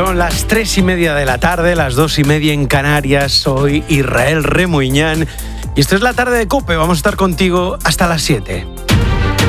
Son las 3:30 de la tarde, las 2:30 en Canarias. Soy Israel Remuñán y esto es la tarde de COPE. Vamos a estar contigo hasta las 7.